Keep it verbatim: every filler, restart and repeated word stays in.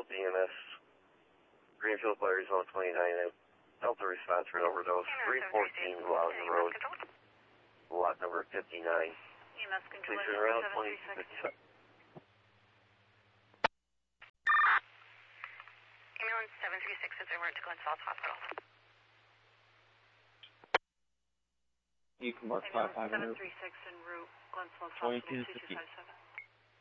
Greenfield D M S. Greenfield Larry Zone twenty-nine. Delta response for an overdose. three fourteen Loudon Road. Lot number fifty-nine. E M S control. Please turn around twenty-six. Ambulance seven three six is en route to Glen Falls Hospital. You can mark five five seven three six en route, Glen Falls Hospital, two two five seven.